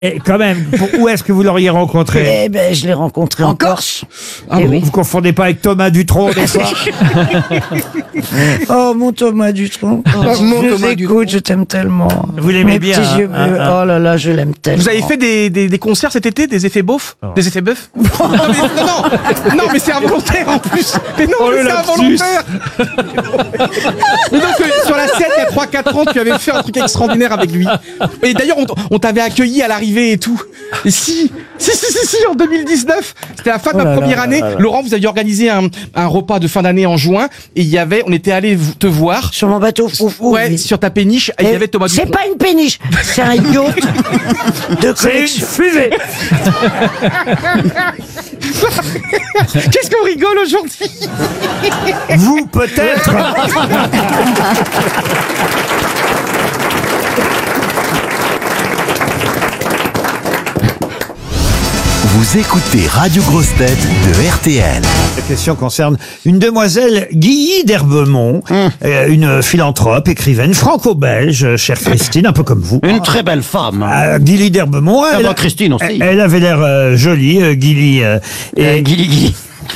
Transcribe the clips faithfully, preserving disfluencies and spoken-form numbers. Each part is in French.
Et quand même, pour- où est-ce que vous l'auriez rencontré? Eh ben, je l'ai rencontré en Corse. Ah Eh bon, oui. Vous confondez pas avec Thomas Dutronc des fois? Oh, mon Thomas Dutronc. Oh, Mon je Thomas l'écoute, je t'aime tellement. Vous l'aimez Mes bien, petits hein, yeux hein, bleus. hein. Oh là là, je l'aime tellement. Vous avez fait des, des, des concerts cet été, des effets beaufs, des effets bœufs. non, mais, non, non, non, mais c'est involontaire en plus. Mais non, Oh, mais le c'est lapsus. involontaire. Mais donc euh, sur la scène, il y a trois quatre ans, tu avais fait un truc extraordinaire avec lui. Et d'ailleurs, on, t- on t'avait accueilli à l'arrivée et tout. Et si, si, si, si, si, en deux mille dix-neuf, c'était la fin de Oh ma là première là année. là là. Laurent, vous aviez organisé un, un repas de fin d'année en juin, et il y avait, on était allé te voir. Sur mon bateau foufou. Ouais, oui. sur ta péniche, et il y Eh, avait Thomas C'est Dutronc. pas une péniche, c'est un yacht de C'est une collection. fusée. Qu'est-ce qu'on rigole aujourd'hui? Vous peut-être. Vous écoutez Radio Grosse Tête de R T L. La question concerne une demoiselle Guilly d'Herbemont, euh, une philanthrope, écrivaine franco-belge, chère Christine, un peu comme vous. Une très belle femme. Euh, Guilly d'Herbemont. Ah elle, bah, Christine aussi. elle, elle avait l'air euh, jolie, euh, Guilly. euh, et, Euh, Guili Guili.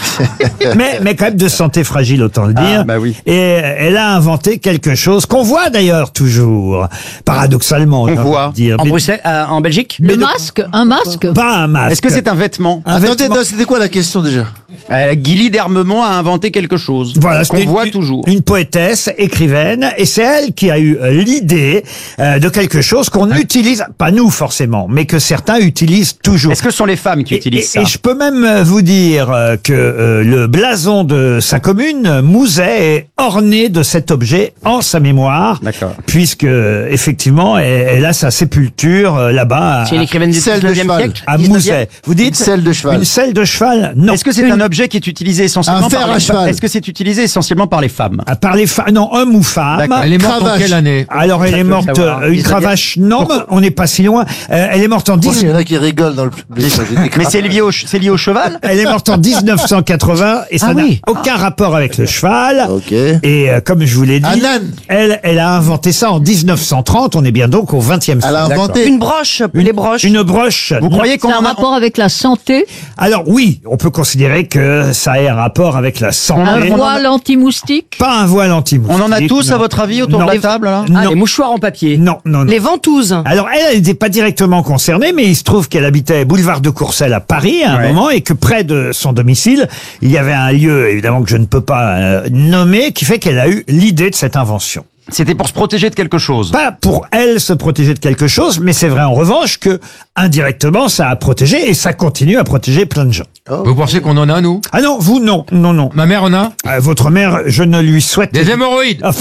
mais, mais quand même de santé fragile, autant le dire. Ah, bah oui. Et euh, elle a inventé quelque chose qu'on voit d'ailleurs toujours, paradoxalement. j'ai envie voit. de dire. En Mais Bruxelles, euh, en Belgique. Le masque, un masque. pas un masque. Est-ce que c'est un vêtement un Attendez, vêtement. non, c'était quoi la question déjà? euh, Guili d'Hermemont a inventé quelque chose. Voilà, qu'on c'est une- voit une- toujours. Une poétesse, écrivaine, et c'est elle qui a eu euh, l'idée euh, de quelque chose qu'on utilise, pas nous forcément, mais que certains utilisent toujours. Est-ce que ce sont les femmes qui Et- utilisent et, ça et je peux même euh, vous dire euh, que euh, le blason de sa commune, euh, Mouzet, est orné de cet objet en sa mémoire, D'accord. puisque euh, effectivement, elle, elle a sa sépulture euh, là-bas à, C'est une écrivaine du Celle de dix-neuvième cheval. siècle à dix-neuvième. Mouzet. Vous dites Une selle de cheval. Une selle de cheval? Non. Est-ce que c'est un objet qui est utilisé essentiellement Un fer par à les cheval. femmes? Est-ce que c'est utilisé essentiellement par les femmes? À part les femmes, non, homme ou femme. D'accord. Elle est morte en Cravache. quelle année? Alors elle est peut morte, savoir. euh, une dix-neuvième. cravache, non, mais on n'est pas si loin. Euh, elle est morte en Il y dix. en a qui rigolent dans le public. Mais c'est lié au, ch- c'est lié au cheval? Elle est morte en dix-neuf cent quatre-vingts et ça Ah n'a oui. aucun rapport avec le cheval. Ok. Et euh, comme je vous l'ai dit, Un âne. elle, elle a inventé ça en dix-neuf cent trente. On est bien donc au vingtième Elle siècle. a inventé. Une broche, les broches. Une broche. Vous non. croyez qu'on C'est un en a- rapport avec la santé. Alors oui, on peut considérer que ça ait un rapport avec la santé. Un voile anti-moustique. Pas un voile anti-moustique. On en a tous, non. à votre avis, autour Non. de la table, là? Non. Ah, les mouchoirs en papier. Non, non, non. Les ventouses. Alors elle, elle n'était pas directement concernée, mais il se trouve qu'elle habitait boulevard de Courcelles à Paris à un Ouais. moment et que près de son domicile, il y avait un lieu, évidemment que je ne peux pas euh, nommer, qui fait qu'elle a eu l'idée de cette invention. C'était pour se protéger de quelque chose. Pas pour elle se protéger de quelque chose, mais c'est vrai en revanche que indirectement ça a protégé et ça continue à protéger plein de gens. Vous pensez qu'on en a, nous? Ah non, vous non, non, non. Ma mère en a? Euh, votre mère, je ne lui souhaite. Des hémorroïdes! Ah,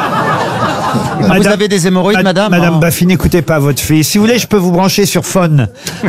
Vous Madame- avez des hémorroïdes, Mad- madame? Madame Oh. Baffy, n'écoutez pas votre fille. Si vous voulez, je peux vous brancher sur phone.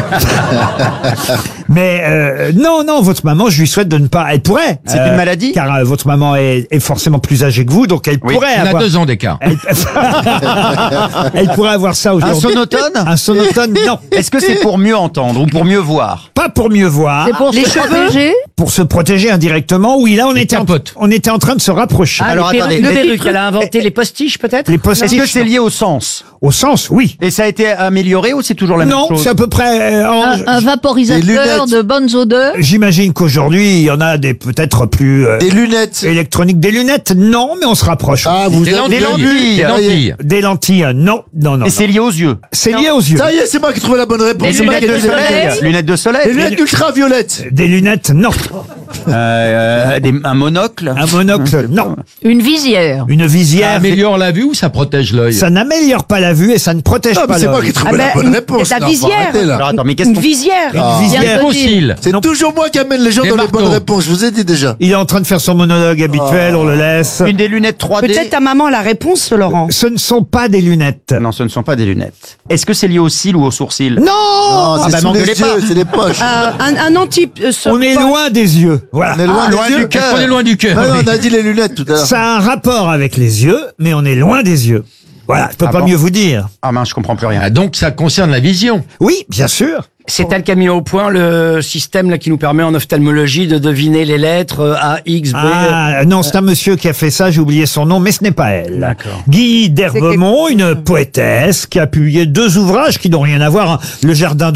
Mais euh, non, non, votre maman, je lui souhaite de ne pas. Elle pourrait. C'est une maladie Car euh, votre maman est, est forcément plus âgée que vous, donc elle Oui, pourrait On a avoir. deux ans d'écart. Elle... elle pourrait avoir ça Un aujourd'hui. sonotone? Un sonotone, non. Est-ce que c'est pour mieux entendre ou pour mieux voir? Pas pour mieux voir. C'est pour Les se cheveux protéger. Pour se protéger indirectement. Oui, là, on Les était, en, capotes. on était en train de se rapprocher. Ah, Alors, les attendez. perruques, Les le perruque, elle a inventé les postiches, peut-être? Les postiches, Est-ce que c'est non. lié au sens? Au sens, oui. Et ça a été amélioré ou c'est toujours la Non, même chose? c'est à peu près. euh, en- Un, un Des vaporisateur lunettes. de bonnes odeurs. J'imagine qu'aujourd'hui, il y en a des peut-être plus euh, Des lunettes. électroniques. Des lunettes, non, mais on se rapproche. Ah, vous Des avez... lentilles! Des Ça y est. lentilles! Des lentilles, euh, non, non, non. Et c'est lié aux yeux? C'est lié aux yeux. Ça y est, c'est moi qui ai trouvé la bonne réponse. Les C'est moi lunettes qui ai de trouvé la soleil? réponse. Lunettes de soleil? Les lunettes ultraviolettes. Des lunettes, non. Euh, des- un monocle? Un monocle, non. Une visière. Une Ça visière, améliore la vue ou ça protège l'œil? ça n'améliore pas la vue et ça ne protège Ah, pas mais c'est moi l'œil. qui ai trouvé Ah, la ben, bonne une- réponse. la Non, faut visière. arrêter, là. Alors attends, mais qu'est-ce Une qu'on... visière. Une visière. Fossile! C'est toujours moi qui amène les gens Des dans les marteaux. bonnes réponses. Je vous ai dit déjà. Il est en train de faire son monologue habituel, on le laisse. Une des lunettes trois D? Peut-être ta maman a la réponse, Laurent. Ce ne sont pas des lunettes. Non, ce ne sont pas des lunettes. Est-ce que c'est lié aux cils ou aux sourcils? Non, Non, bah, c'est sous m'engueulez les pas. yeux, c'est les poches. Euh, un, un anti. euh, sur- on est loin des yeux. Voilà. On est loin Ah, des loin yeux. du cœur. On est loin du cœur. Non, non, oui. on a dit les lunettes tout à l'heure. Ça a un rapport avec les yeux, mais on est loin des yeux. Voilà, je peux Ah pas bon mieux vous dire. Ah mince, je comprends plus rien. Ah, donc ça concerne la vision. Oui, bien sûr. C'est elle qui a mis au point le système là, qui nous permet en ophtalmologie de deviner les lettres euh, A, X, B. Ah, non, c'est un monsieur qui a fait ça, j'ai oublié son nom, mais ce n'est pas elle. D'accord. Guy d'Herbemont, une poétesse qui a publié deux ouvrages qui n'ont rien à voir. Hein. Le jardin de